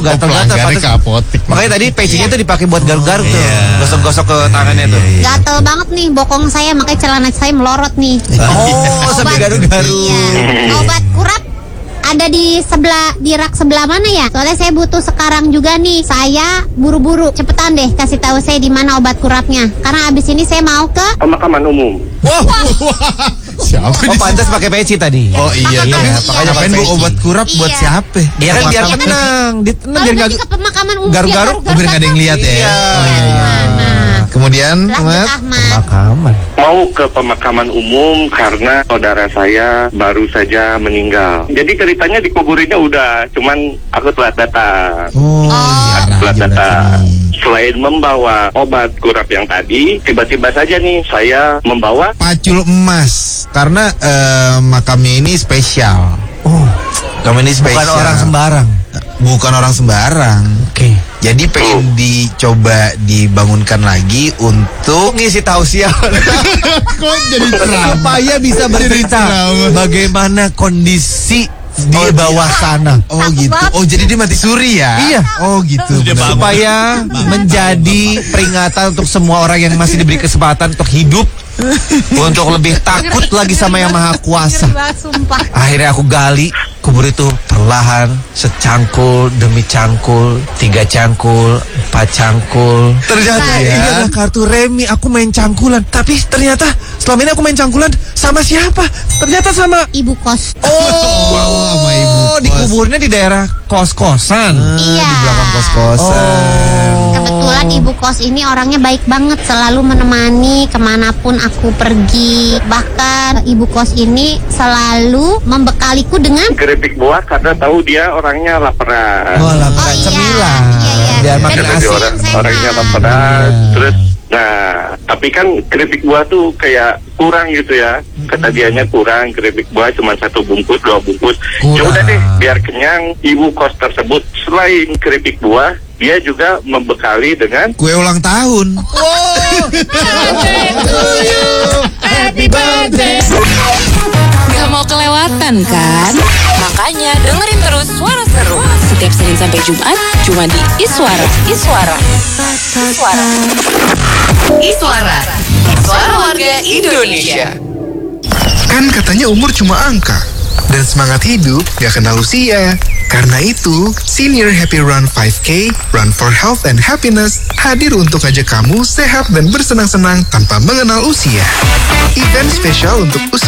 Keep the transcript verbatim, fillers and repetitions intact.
gatal-gatal. Pelanggannya ke apotek. Makanya tadi pecinya tuh dipakai buat garuk-garuk tuh. Gosok-gosok ke tangannya tuh. Gatel banget nih bokong saya, makanya celana saya melorot nih. Oh, sampai Obat- garuk-garuk. Iya. Obat kurap ada di sebelah di rak sebelah mana ya? Soalnya saya butuh sekarang juga nih. Saya buru-buru, cepetan deh kasih tahu saya di mana obat kurapnya. Karena abis ini saya mau ke Pemakaman umum. Wah, Siapa oh pantas pakai peci tadi. Oh iya, Iya, tapi iya. makanya ngapain bu obat kurap buat Iya. siapa? Iya kan biar Makam- tenang, dia tenang kalau biar pergi nggak ke pemakaman umum garuk-garuk, biar biar nggak ada yang lihat ya. Iya. Oh, iya, iya. Kemudian, Lanjut Ahmad. Ahmad. makaman. Mau ke pemakaman umum karena saudara saya baru saja meninggal. Jadi ceritanya dikuburinnya udah, cuman aku telat datang. Oh, Oh. Telat iya, datang. berarti. Selain membawa obat kurap yang tadi, tiba-tiba saja nih saya membawa Pacul emas karena eh, makamnya ini spesial. Oh, Makam ini spesial. bukan orang sembarang. Bukan orang sembarang. Oke. Jadi pengen dicoba dibangunkan lagi untuk Ngisi tausiah kok jadi supaya bisa bercerita bagaimana kondisi di Oh, bawah dia- sana. Oh gitu. Oh jadi dia mati suri ya? Iya. Oh gitu. benar. Supaya menjadi peringatan untuk semua orang yang masih diberi kesempatan untuk hidup, untuk lebih takut lagi sama yang maha kuasa. Sumpah. Akhirnya aku gali kubur itu perlahan, secangkul demi cangkul, tiga cangkul, empat cangkul. Ternyata Ya. ini adalah kartu remi. Aku main cangkulan, tapi ternyata selama ini aku main cangkulan sama siapa? Ternyata sama Ibu kos. Oh, sama ibu kos. dikuburnya di daerah kos-kosan. Iya. Di belakang kos-kosan. Kebetulan ibu kos ini orangnya baik banget, selalu menemani kemanapun aku pergi. Bahkan ibu kos ini selalu membekaliku dengan keripik buah karena tahu dia orangnya laparan. Oh, lah, Oh, iya. cemilan. Iya, iya. Biar Dan makin Karena kasih dia asik. orang, sehat. orangnya laparan. Terus, nah, tapi kan keripik buah tuh kayak kurang gitu ya. Kata dianya kurang, keripik buah cuma satu bungkus, dua bungkus. Ya Kurang. udah deh, biar kenyang. Ibu kos tersebut selain keripik buah, dia juga membekali dengan Kue ulang tahun. Happy birthday. Gak mau kelewatan kan? Makanya dengerin terus Suara Seru setiap Senin sampai Jumat cuma di Iswara. Iswara. Iswara. Iswara. Suara warga Indonesia. Kan katanya umur cuma angka. Dan semangat hidup gak kenal usia. Karena itu, Senior Happy Run lima K, Run for Health and Happiness, hadir untuk ajak kamu sehat dan bersenang-senang tanpa mengenal usia. Event spesial untuk usia